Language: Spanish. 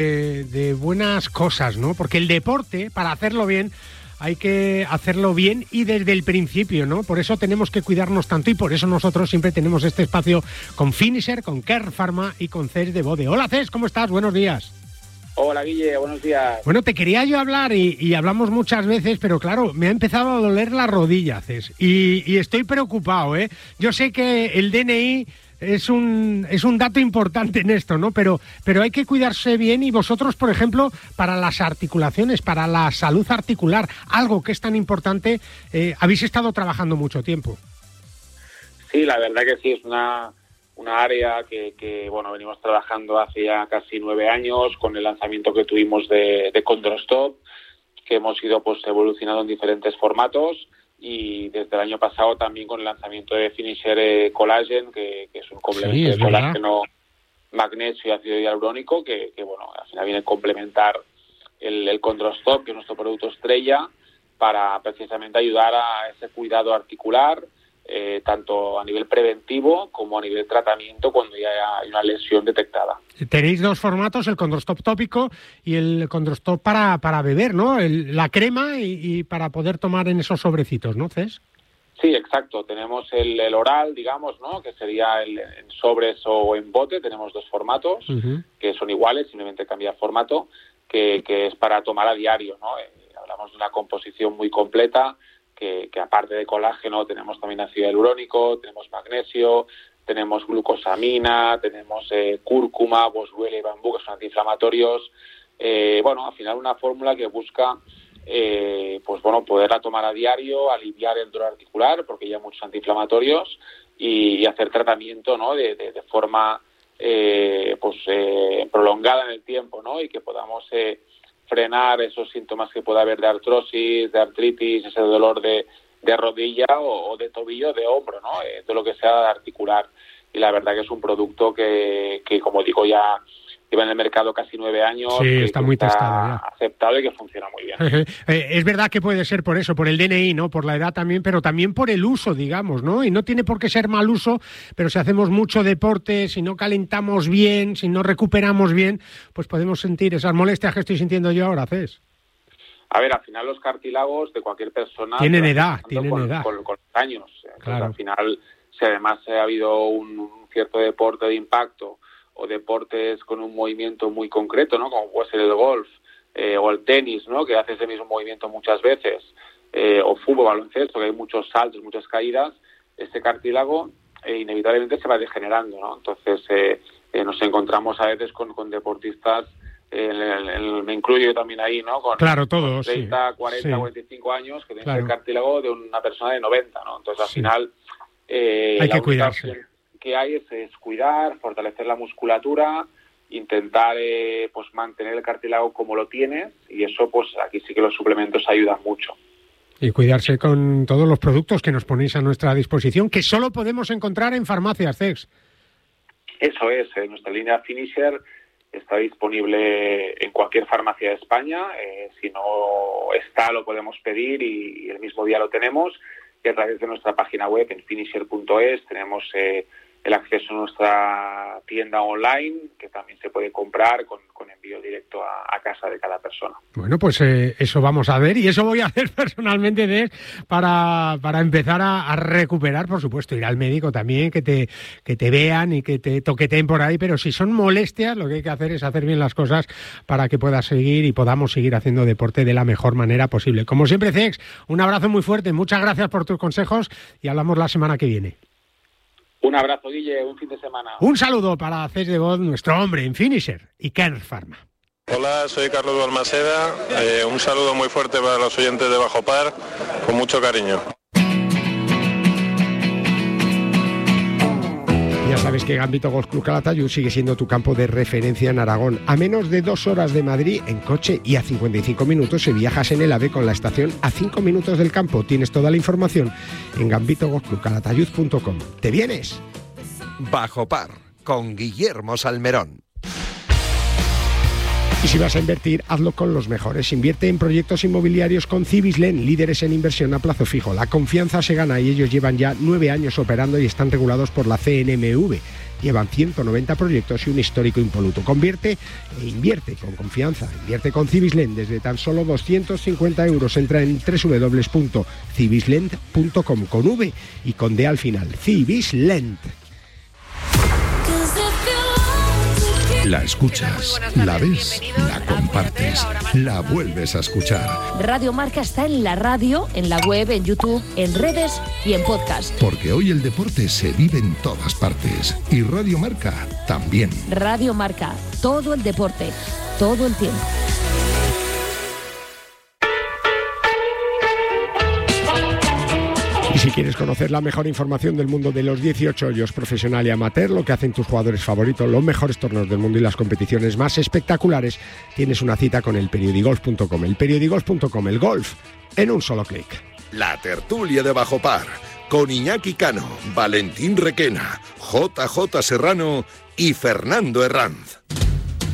de buenas cosas, ¿no? Porque el deporte, para hacerlo bien, hay que hacerlo bien y desde el principio, ¿no? Por eso tenemos que cuidarnos tanto y por eso nosotros siempre tenemos este espacio con Finisher, con Kern Pharma y con Cés de Bode. Hola Cés, ¿cómo estás? Buenos días. Hola Guille, buenos días. Bueno, te quería yo hablar y hablamos muchas veces, pero claro, me ha empezado a doler la rodilla, Cés, y estoy preocupado, ¿eh? Yo sé que el DNI es un dato importante en esto, ¿no? Pero hay que cuidarse bien y vosotros, por ejemplo, para las articulaciones, para la salud articular, algo que es tan importante, habéis estado trabajando mucho tiempo. Sí, la verdad que sí, es una área que bueno, venimos trabajando hace ya casi 9 años con el lanzamiento que tuvimos de Chondrostop, que hemos ido pues evolucionando en diferentes formatos. Y desde el año pasado también con el lanzamiento de Finisher Collagen, que es un complemento de colágeno, magnesio y ácido hialurónico, que bueno, al final viene a complementar el Chondrostop, que es nuestro producto estrella, para precisamente ayudar a ese cuidado articular, tanto a nivel preventivo como a nivel tratamiento cuando ya hay una lesión detectada. Tenéis dos formatos, el Chondrostop tópico y el Chondrostop para beber, ¿no? La crema y para poder tomar en esos sobrecitos, ¿no, Cés? Sí, exacto. Tenemos el oral, digamos, ¿no? Que sería en sobres o en bote. Tenemos dos formatos que son iguales, simplemente cambia formato, que es para tomar a diario, ¿no? Hablamos de una composición muy completa, que aparte de colágeno tenemos también ácido hialurónico, tenemos magnesio, tenemos glucosamina, tenemos cúrcuma, boswellia y bambú, que son antiinflamatorios. Bueno, al final una fórmula que busca pues bueno, poderla tomar a diario, aliviar el dolor articular, porque ya hay muchos antiinflamatorios, y hacer tratamiento, ¿no? de forma prolongada en el tiempo, ¿no? Y que podamos frenar esos síntomas que pueda haber de artrosis, de artritis, ese dolor de rodilla o de tobillo, de hombro, ¿no? De lo que sea articular. Y la verdad que es un producto que como digo, ya lleva en el mercado casi 9 años. Sí, está muy testado ya. Aceptado y que funciona muy bien. Es verdad que puede ser por eso, por el DNI, ¿no? Por la edad también, pero también por el uso, digamos, ¿no? Y no tiene por qué ser mal uso, pero si hacemos mucho deporte, si no calentamos bien, si no recuperamos bien, pues podemos sentir esas molestias que estoy sintiendo yo ahora, Cés. A ver, al final los cartílagos de cualquier persona tienen edad. Con los años. Entonces, claro. Al final, si además ha habido un cierto deporte de impacto o deportes con un movimiento muy concreto, ¿no? Como puede ser el golf o el tenis, ¿no? Que hace ese mismo movimiento muchas veces, o fútbol, baloncesto, que hay muchos saltos, muchas caídas, este cartílago inevitablemente se va degenerando, ¿no? Entonces nos encontramos a veces con deportistas, me incluyo yo también ahí, ¿no? Claro, todos, 30, sí. 40, sí. 45 años que tienen el cartílago de una persona de 90, ¿no? Entonces al final hay que cuidarse. Que hay es cuidar, fortalecer la musculatura, intentar pues mantener el cartílago como lo tienes, y eso pues aquí sí que los suplementos ayudan mucho. Y cuidarse con todos los productos que nos ponéis a nuestra disposición, que solo podemos encontrar en farmacias, Cés. Eso es, nuestra línea Finisher está disponible en cualquier farmacia de España. Si no está, lo podemos pedir y el mismo día lo tenemos. Y a través de nuestra página web en finisher.es tenemos el acceso a nuestra tienda online, que también se puede comprar con envío directo a casa de cada persona. Bueno, pues eso vamos a ver, y eso voy a hacer personalmente para empezar a recuperar, por supuesto, ir al médico también, que te vean y que te toqueteen por ahí, pero si son molestias, lo que hay que hacer es hacer bien las cosas para que puedas seguir y podamos seguir haciendo deporte de la mejor manera posible. Como siempre, Cés, un abrazo muy fuerte, muchas gracias por tus consejos y hablamos la semana que viene. Un abrazo, Guille, un fin de semana. Un saludo para Cés de Bode, nuestro hombre en Finisher y Kern Pharma. Hola, soy Carlos Balmaseda. Un saludo muy fuerte para los oyentes de Bajo Par, con mucho cariño. Ya sabes que Gambito Golf Club Calatayud sigue siendo tu campo de referencia en Aragón. A menos de 2 horas de Madrid en coche y a 55 minutos si viajas en el AVE con la estación a 5 minutos del campo. Tienes toda la información en gambitogolfclubcalatayud.com. ¿Te vienes? Bajo Par, con Guillermo Salmerón. Y si vas a invertir, hazlo con los mejores. Invierte en proyectos inmobiliarios con Cibislen, líderes en inversión a plazo fijo. La confianza se gana y ellos llevan ya 9 años operando y están regulados por la CNMV. Llevan 190 proyectos y un histórico impoluto. Convierte e invierte con confianza. Invierte con Civislend desde tan solo 250 euros. Entra en www.civislend.com con V y con D al final. Civislend. La escuchas, la ves, la compartes, la vuelves a escuchar. Radio Marca está en la radio, en la web, en YouTube, en redes y en podcast. Porque hoy el deporte se vive en todas partes. Y Radio Marca también. Radio Marca, todo el deporte, todo el tiempo. Y si quieres conocer la mejor información del mundo de los 18 hoyos profesional y amateur, lo que hacen tus jugadores favoritos, los mejores torneos del mundo y las competiciones más espectaculares, tienes una cita con elperiodigolf.com. Elperiodigolf.com, el golf en un solo clic. La tertulia de Bajo Par, con Iñaki Cano, Valentín Requena, JJ Serrano y Fernando Herranz.